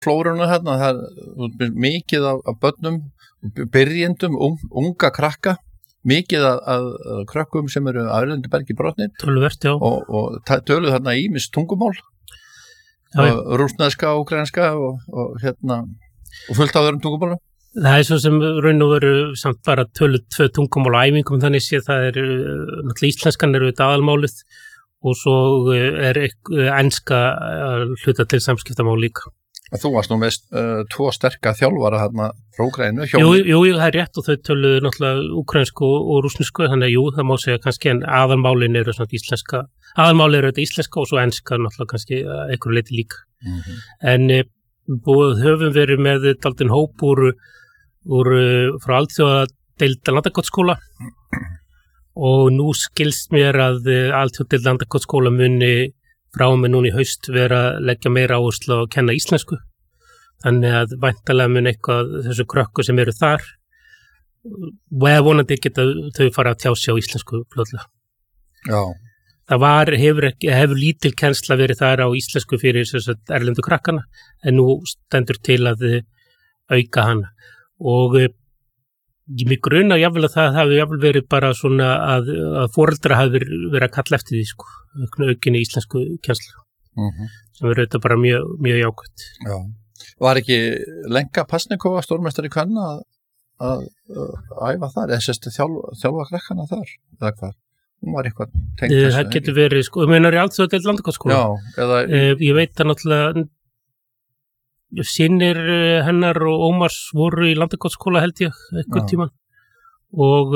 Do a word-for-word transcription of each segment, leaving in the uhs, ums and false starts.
flóruna hérna, það er mikið af, af börnum, byrjendum, un, unga krakka, mikið af, af krökkum sem eru Erlendu bergi brotnir Töluvert, já. og, og töluðu þarna ýmis tungumál, rússneska, úkraínska og, og hérna og fullt af öðrum tungumálum. Það er svo sem raun og veru samt bara töluð tvö tungumál á æfingum þannig sé það er náttúrulega íslenskan er auðvitað aðalmálið og svo er enska hluta til samskiptamál líka. Þú varst nú með uh, tvo sterka þjálfara þarna frá Úkraínu. Jú, jú, það er rétt og þau töluðu náttúrulega úkraínsku og, og rússnesku þannig að jú, það má segja kannski en aðalmálin eru svona íslenska, aðalmálin eru þetta íslenska og svo enska náttúrulega kannski einhverju leyti líka. Mm-hmm. En búið höfum verið með daldinn hóp úr, úr frá alþjóðadeild Landakotsskóla og nú skilst mér að alþjóðadeild Landakotsskóla muni frá með núna í haust vera að leggja meira áherslu að kenna íslensku. Þannig að væntanlega mun eitthvað þessu krökku sem eru þar og eða vonandi geta þau fara að tjá sig á íslensku fljótlega. Já. Það var, hefur, ekki, hefur lítil kennsla verið þar á íslensku fyrir sagt, erlendu krakkana en nú stendur til að auka hana. Og ég mig gruna jafnvel að það hafi jafnvel verið bara svona að, að foreldra hafi verið að kalla eftir því sko, aukinni íslensku kennslu mm-hmm. sem er auðvitað bara mjög, mjög jákvæmt. Já. Var ekki Lenka Pasnikova stórmeistari kvenna að, að, að æfa þar eða sérstu þjálfa, þjálfa krakkana þar eða hvað? Hún var eitthvað tengt þessu. Það getur verið sko, ég meinar í alþjóðadeild Landakotsskóla. Já, eða eh, ég veit að náttúrulega synir hennar og Ómars voru í Landakotsskóla held ég einhvern tímann og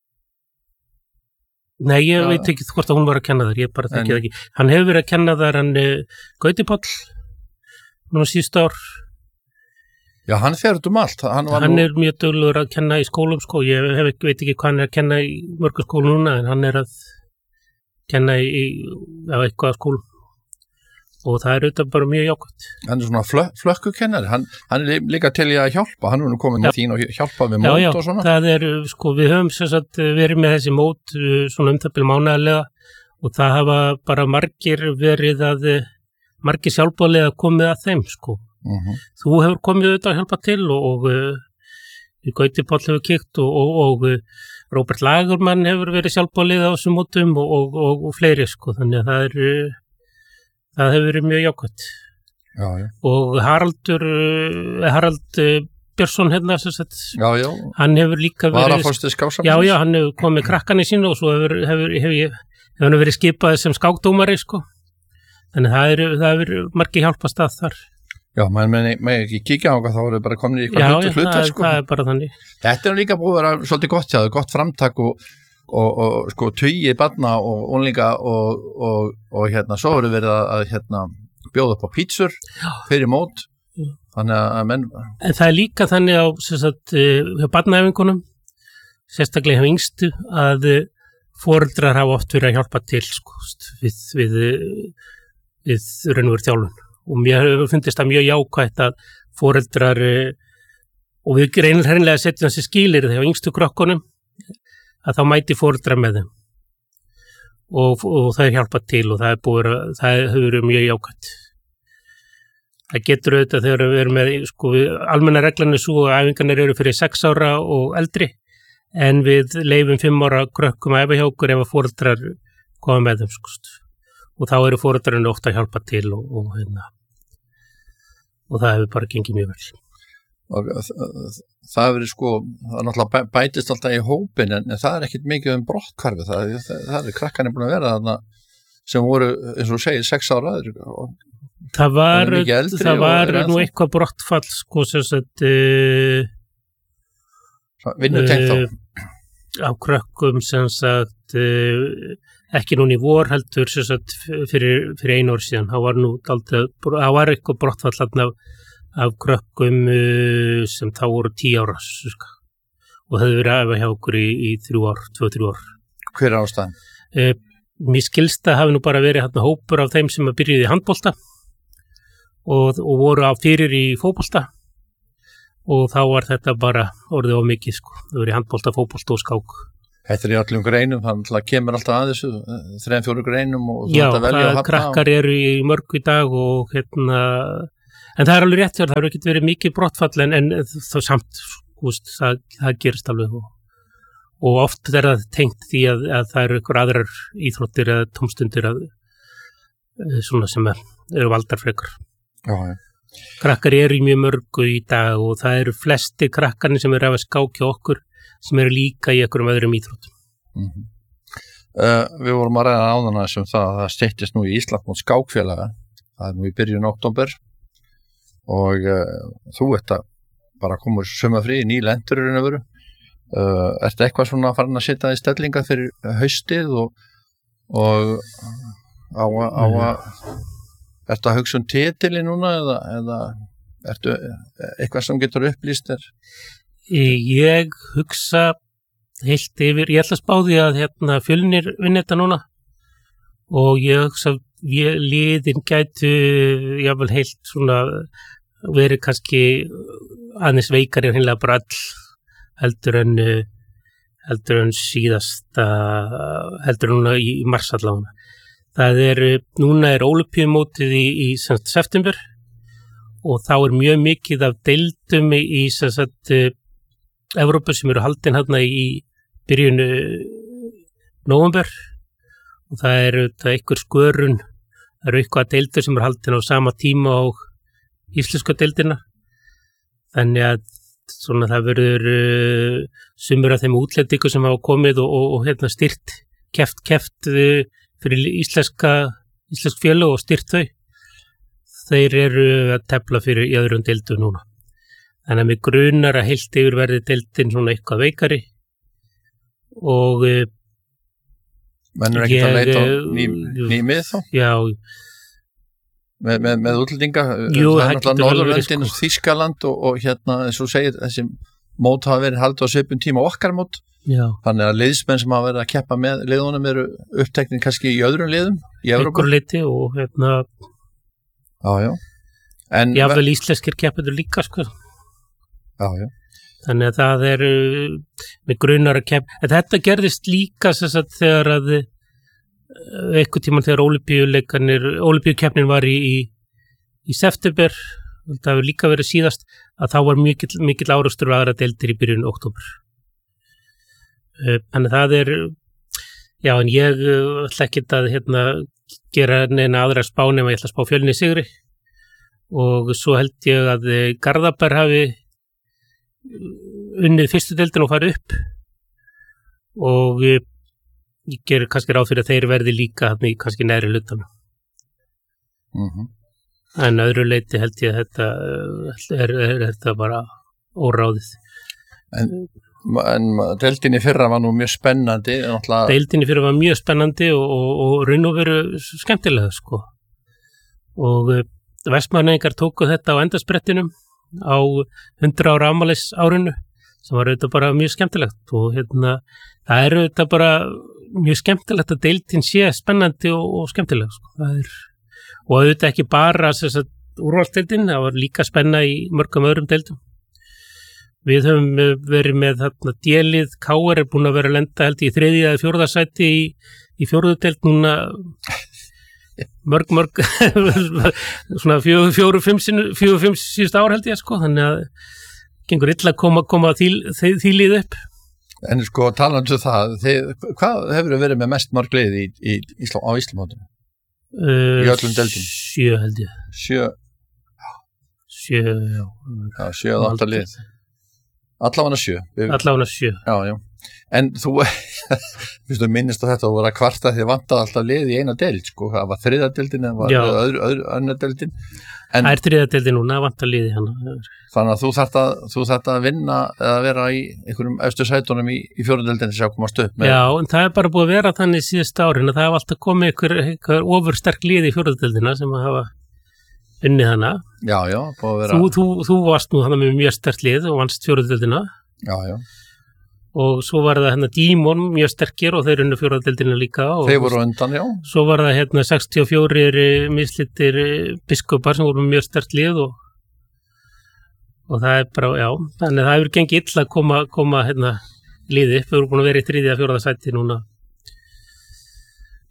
nei, ég Já. veit ekki hvort að hún var að kenna þar, ég bara þekki það ekki. Hann hefur verið að kenna þar hann Gauti Páll núna síðustu ár. Já, hann fer út um allt. Hann, hann nú... er mjög duglegur að kenna í skólum sko, ég hef ekki, veit ekki hvað hann er að kenna í mörgum skólum núna en hann er að kenna í á eitthvað skólum. Og það er auðvitað bara mjög jákvæmt. Hann er svona flö, flökkukennari, hann, hann er líka til í að hjálpa, hann er nú komin með þín og hjálpa við mót já, já, og svona. Já, það er, sko, við höfum sem sagt verið með þessi mót svona umþabil mánaðarlega og það hafa bara margir verið að, margir sjálfboðlega komið að þeim, sko. Uh-huh. Þú hefur komið auðvitað að hjálpa til og, og uh, Gauti Páll hefur kíkt og, og, og uh, Róbert Lagermann hefur verið sjálfboðlega á þessum mótum og, og, og, og fleiri, sko, þannig að það er... Uh, Það hefur verið mjög jákvæmt. Já, já. Og Haraldur, Harald Björnsson hérna, sem sagt, já, já. Hann hefur líka verið... Varaforseti skáksambands? Já, já, hann hefur komið krakkanni sínu og svo hefur, hefur, hefur, hefur hann verið skipað sem skákdómari, sko. Þannig það eru, það eru margir hjálpast að þar. Já, maður með ekki kíkja á hvað þá eru bara komin í eitthvað hlutu hluta, sko. Já, það er bara þannig. Þetta er líka búið að vera svolítið gott, já, gott framtak og Og, og sko tugi barna og unlinga og, og, og hérna svo eru verið að, að hérna bjóða upp á pítsur fyrir mót þannig að menn en það er líka þannig á sem sagt hjá barnaæfingunum sérstaklega hjá yngstu að foreldrar hafa oft verið að hjálpa til sko við við, við raunveru þjálfun og mér hefur fundist það mjög jákvætt að foreldrar og við hreinlega setjum þessi skilir hjá yngstu krökkunum að þá mæti foreldra með þeim og, og það er hjálpað til og það er búið að, það hefur verið mjög jákvæmt. Það getur auðvitað þegar við erum með, sko, almenna reglan er svo að æfingarnir eru fyrir sex ára og eldri en við leyfum fimm ára krökkum að æfa hjá okkur ef að foreldrar koma með þeim, sko. Og þá eru foreldrarnir ofta að hjálpa til og, og, hérna, og það hefur bara gengið mjög vel. Og það verið sko, það náttúrulega bætist alltaf í hópin en það er ekkit mikið um brotthvarfi, það, það, það er krakkarnir búin að vera þarna sem voru, eins og segir, sex ára og það var, það var nú eitthvað brottfall sko sem sagt uh, vinnutengt uh, á krökkum sem sagt uh, ekki núna í vor heldur sem sagt fyrir, fyrir einu ár síðan, það var nú aldrei, það var eitthvað brottfall þarna af krökkum uh, sem þá voru tíu ára sko. Og það hefur verið aðeins hjá okkur í, í þrjú ár, tvö, þrjú ár. Hver er ástæðan? Uh, mér skilst að hafi nú bara verið hérna hópur af þeim sem að byrjuði í handbolta og, og voru á fyrir í fótbolta og þá var þetta bara orðið of mikið sko. Það verið handbolta, fótbolta og skák. Þetta er í öllum greinum, þannig að kemur alltaf að þessu, þreim, fjóru greinum og þú Já, ætti að velja það krakkar eru í mörg í dag og hérna En það er alveg rétt hjá, það hefur ekki verið mikið brottfall en, en þá samt, húst, það, það gerist alveg og, og oft er það tengt því að, að það eru ykkur aðrar íþróttir eða tómstundir að, svona sem er, eru valdarfrekar. Já, já. Krakkar eru í mjög mörgu í dag og það eru flesti krakkarnir sem eru að skákja okkur sem eru líka í einhverjum öðrum íþróttum. Mm-hmm. uh, við vorum að ræða áðan aðeins um það að það styttist nú í Íslandsmót skákfélaga, það er nú í byrjun október og uh, þú ert að bara koma sumafrí, nýlendur í raun og veru. Uh, ertu eitthvað svona farin að setja í stellinga fyrir haustið og, og á að ertu að hugsa um titili núna eða, eða ertu eitthvað sem getur upplýst þér? Ég hugsa heilt yfir, ég ætla að spá því að hérna, Fjölnir vinna þetta núna og ég hugsa að liðin gætu jáfnvel heilt svona verið kannski aðeins veikari en hinlega bara all heldur en heldur en síðasta heldur núna í mars allavega. Það er, núna er Ólympíumótið í, í sem sagt, september og þá er mjög mikið af deildum í, í sem sagt, Evrópu sem eru haldin hérna í byrjun nóvember og það eru það einhver skörun, það eru eitthvað deildur sem eru haldin á sama tíma og íslenska deildina. Þannig að svona það verður uh, sumur af þeim útlendingu sem hafa komið og, og, og hérna styrt, keft, keft uh, fyrir íslenska, íslensk félög og styrt þau. Þeir eru að tefla fyrir í öðrum deildum núna. Þannig að mig grunar að heilt yfir verði deildin svona eitthvað veikari og Mennur ekkert að leita á ný, ný mið þá? Já. Með, með, með útlendinga? Jú, það er náttúrulega Norðurlöndin, sko. Þýskaland og, og hérna, eins og segir, þessi mót hafa verið haldið á svipum tíma okkar mót. Já. Þannig að liðsmenn sem hafa verið að keppa með liðunum eru uppteknin kannski í öðrum liðum í Evrópu. Einhver liti og hérna Já, já. En jáfnvel íslenskir keppendur líka sko. Já, já. Þannig að það er með grunar að kepp. En þetta gerðist líka þess að þegar að einhver tímann þegar Ólympíuleikarnir, Ólympíukeppnin var í, í, í september, það hefur líka verið síðast, að þá var mikill, mikill árástur og aðra deildir í byrjun október. Þannig að það er, já en ég ætla ekki að hérna, gera neina aðra spá nema ég ætla að spá Fjölni sigri og svo held ég að Garðabær hafi unnið fyrstu deildin og farið upp og ég, ég ger kannski ráð fyrir að þeir verði líka hann í kannski næri hlutanum. Mm-hmm. En öðru leiti held ég að þetta er, er þetta bara óráðið. En, en deildin í fyrra var nú mjög spennandi. Náttúrulega... Deildin í fyrra var mjög spennandi og, og, og raun og veru skemmtilega sko. Og Vestmannaeyingar tóku þetta á endasprettinum á hundrað ára afmælis árinu sem var auðvitað bara mjög skemmtilegt og hérna það er auðvitað bara mjög skemmtilegt að deildin sé spennandi og, og skemmtileg sko. Það er, og auðvitað ekki bara úrvalsdeildin, það var líka spenna í mörgum öðrum deildum. Við höfum verið með þarna D-lið, K R er búin að vera að lenda held í þriðja eða fjórða sæti í, í fjórðu deild núna mörg, mörg svona fjóru, fjóru, fimm fjóru, fimm síðust ár held ég sko, þannig að gengur illa að koma, koma því, því, því lið upp. En sko, talandu það, þið, hvað hefur verið með mest mörg lið í, í, í, á Íslamótinu? Uh, í öllum deildum? Sjö held ég. Sjö? Sjö, já. Já, sjö og átta lið. Allavega sjö. Allavega sjö. Já, já. En þú, þú minnist á þetta og voru að kvarta því vantaði alltaf lið í eina deild, sko, það var þriða deildin eða öðru, öðru, öðru deildin. En, það er þriða deildin núna, vantar liði hann. Þannig að þú þarft að, þú þarft að vinna eða vera í einhverjum efstu sætunum í, í fjórðu deildinni sem komast upp með. Já, en það er bara búið að vera þannig síðust árin að það hafa alltaf komið einhver, einhver ofursterk lið í fjórðu deildina sem að hafa unnið hana. Já, já, búið að vera. Þú, þú, þú varst nú hana með mjög sterk lið og vannst fjórðu deildina. Já, já. Og svo var það hérna Dímon mjög sterkir og þeir unnu fjóraðdeildina líka. Þeir voru undan, já. Svo var það hérna sextíu og fjórir mislitir biskupar sem voru mjög sterkt lið og, og það er bara, já, þannig að það hefur gengið illa að koma, koma hérna liði. Við vorum búin að vera í þriðja, fjóraða sæti núna. Já.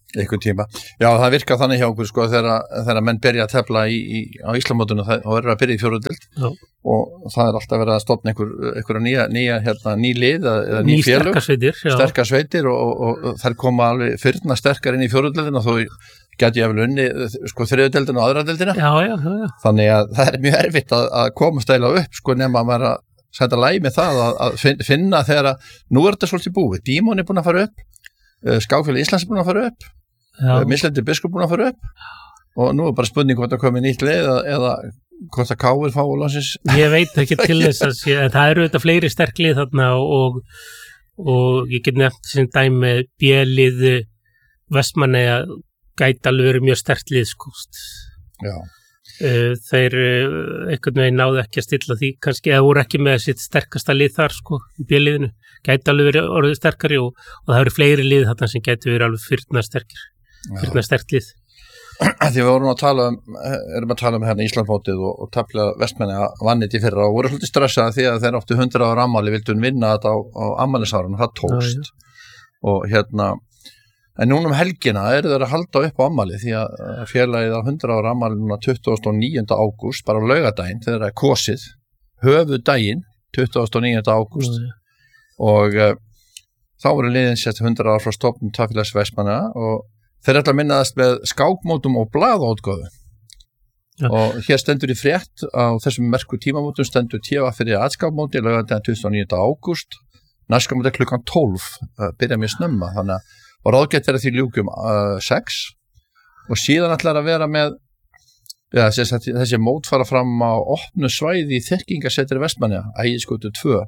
einhvern tíma. Já, það virkar þannig hjá okkur sko þegar, þegar menn byrja að tefla í, í, á Íslamótinu og eru að byrja í fjórðu deild og það er alltaf verið að stofna einhver, einhverja nýja, nýja hérna, ný lið eða ný, ný félög, sterkar sveitir og, og, og, og þær koma alveg fyrna sterkar inn í fjórðu deildina og þó geti ég vel unni sko þriðju deildina og aðra deildina. Já, já, já, já. Þannig að það er mjög erfitt að, að koma stæla upp sko nema að vera senda læg með það að, að finna þegar að nú er þetta svolítið búið. Dímon er búin að fara upp, Skákfélag Íslands er búin að fara upp, Mislendi Biskup búin að fara upp og nú er bara spurning hvort að komi nýtt leið eða, eða hvort að Káir fá og lónsins. Ég veit ekki til þess að sé, en það eru þetta fleiri sterk lið þarna og, og ég get nefnt sem dæmi B-lið Vestmannaeyja gæti alveg verið mjög sterkt lið skúst. Já. Þeir einhvern veginn náðu ekki að stilla því kannski eða voru ekki með sitt sterkasta lið þar sko í B-liðinu, gæti alveg verið orðið sterkari og, og það eru fleiri lið þarna sem gæti verið alveg fyrna sterkir fyrna sterkt lið. Því við vorum að tala um erum að tala um hérna Íslandsmótið og, og tafla Vestmannaeyja vannit í fyrra og voru svolítið stressaði því að þeir áttu hundrað ára afmæli vildu vinna þetta á, á afmælisárinu, það tókst já, já. Og hérna en núna um helgina eru þeir að halda upp á afmæli því að félagið á hundrað ára afmæli núna tuttugasta og níunda ágúst, bara á laugardaginn þegar það er kosið, höfuðdaginn tuttugasta og níunda ágúst mm. og uh, þá voru liðin sett hundrað ára frá stofnun Tafélags Vestmannaeyja og þeir ætla að minnaðast með skákmótum og blaðáutgáfu ja. Og hér stendur í frétt á þessum merku tímamótum stendur T V fyrir aðskákmóti laugardaginn tuttugasta og níunda ágúst, næstkomandi klukkan tólf, uh, byrja mjög snömma þannig að og ráðgætt er að því ljúkum uh, sex og síðan ætlar að vera með ja, þessi, þessi mót fara fram á opnu svæði í þekkingasetri Vestmannaeyja, Ægisgötu tvö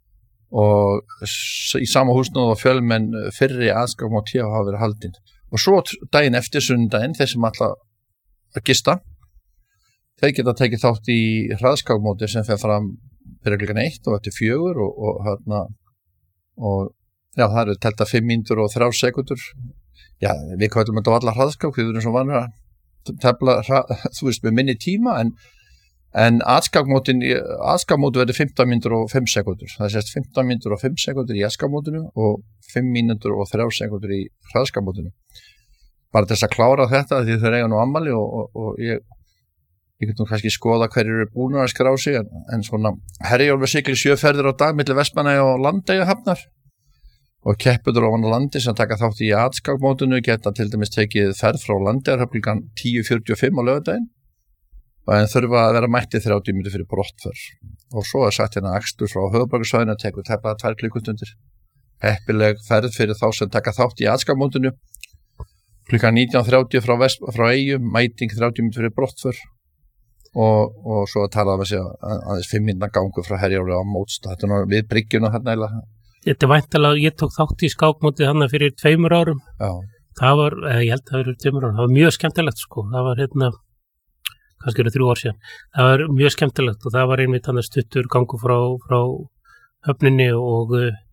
og í sama húsnóð og fjölmenn fyrri aðskákmót hér hafa verið haldin og svo daginn eftir sundaginn þeir sem ætla að gista þeir geta tekið þátt í hraðskákmóti sem fer fram fyrir klukkan eitt og eftir fjögur og, og hérna og já, það eru telta fimm mínútur og þrjár sekúndur. Já, við kvæðum þetta á alla hraðskák, við erum svo vanur að tefla, þú veist, með minni tíma, en, en aðskákmótin, aðskákmóti verður fimmtán mínútur og fimm sekúndur. Það sést fimmtán mínútur og fimm sekúndur í aðskákmótinu og fimm mínútur og þrjár sekúndur í hraðskákmótinu. Bara þess að klára þetta, því þau eiga nú afmæli og, og, og ég, ég get nú kannski skoða hverjir eru búin að skrá sig, en, en svona Herjólfur siglir sjö ferðir á dag milli Vestmannaeyja og Landeyjahafnar. Og keppuður ofan á landi sem taka þátt í aðskákmótinu geta til dæmis tekið ferð frá Landeyjahöfn klukkan tíu fjörutíu og fimm á laugardaginn en þurfa að vera mætti þrjátíu mínútur fyrir brottför. Og svo er sagt hérna akstur frá höfuðborgarsvæðinu að tekur tæplega tvær klukkustundir. Heppileg ferð fyrir þá sem taka þátt í aðskákmótinu klukkan nítján þrjátíu frá, frá Eyjum, mæting þrjátíu mínútur fyrir brottför og, og svo að tala um að segja aðeins fimm mínútna gangu frá Herjólfi á mótstað. Þetta er nú við bryggjuna hérna eiginlega. Þetta er væntanlega, ég tók þátt í skákmótið hann fyrir tveimur árum. Já. Það var, ég held að það verið tveimur árum, það var mjög skemmtilegt sko, það var hérna, kannski eru þrjú ár síðan, það var mjög skemmtilegt og það var einmitt hann stuttur gangu frá, frá höfninni og,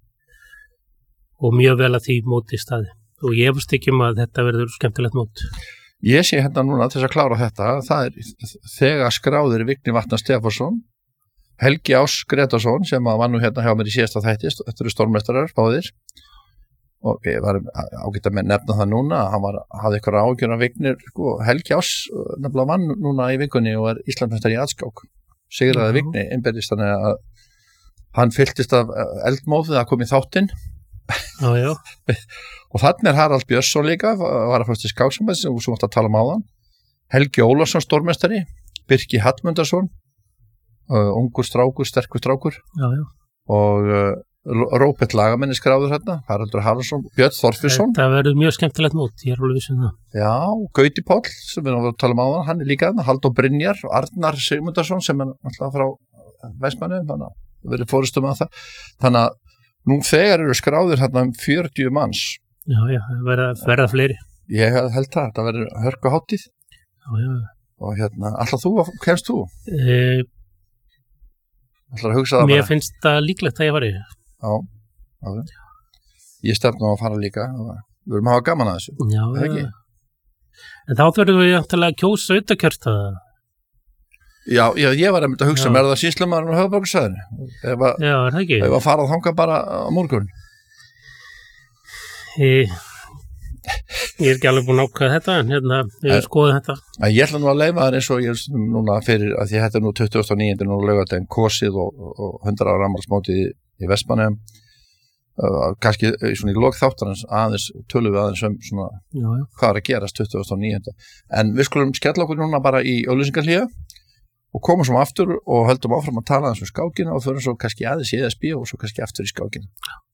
og mjög vel að því móti í staði og ég efast ekki um að þetta verður skemmtilegt mót. Ég sé hérna núna til þess að klára þetta, það er þegar skráður Vigni Vatnar Stefánsson, Helgi Ás Gretarsson sem var nú hérna hjá mér í síðasta þætti, þetta eru stórmeistarar báðir og ég var ágætt að nefna það núna að hann var, hafði ykkur ágjörn af Vignir sko, Helgi Ás nefnilega vann núna í vikunni og er Íslandsmeistari í aðskák sigraði Vigni innbyrðist þannig að hann fylltist af eldmóð að koma í þáttinn já, já. og þannig er Harald Björnsson líka var að fyrst í skáksambæð sem við átt að tala um áðan Helgi Ólafsson stórmeistari Birki Hallmundarsson Uh, ungur strákur, sterkur strákur já, já. og uh, Róbert Lagamenni skráður hérna Haraldur Haraldsson, Björn Þorfinsson það verður mjög skemmtilegt mót, ég er alveg vissin það já, Gauti Páll sem við erum að tala um á það hann er líka hérna, Halldór Brynjar Arnar Sigmundarsson sem er alltaf frá Vestmannaeyjum, þannig að við erum fórustum að það þannig að nú þegar eru skráður hérna um fjörutíu manns já, já, verða, verða fleiri ég held það, það verður hörku hátíð já, já og hérna, alltaf þú, kemst þú? eða Mér bara. Finnst það líklegt að ég var í Já, já. Ég stefna á að fara líka Við erum að hafa gaman að þessu Já, ja. En þá þurfum við að kjósa auðvitað Já, já, ég var að hugsa með það sýslumaðurinn á höfuðborgarsvæðinu Já, er það ekki? Ef að fara að þanga bara á morgun e, ég er ekki alveg búin að ákveða þetta en hérna, ég er skoðið þetta. En ég ætla nú að leyfa þar eins og ég er núna fyrir, að því þetta er nú tuttugasta og níunda nú laugardaginn kosið og, og hundrað ára afmælismótið í, í Vestmannaeyjum. Uh, kannski svona í lok þáttarins aðeins, tölum við aðeins um svona já, já. hvað er að gerast tuttugasta og níunda en við skulum skella okkur núna bara í auglýsingahlýja og komum svo aftur og höldum áfram að tala aðeins um skákina og förum svo kannski aðeins í E S B og svo kannski aftur í skákina.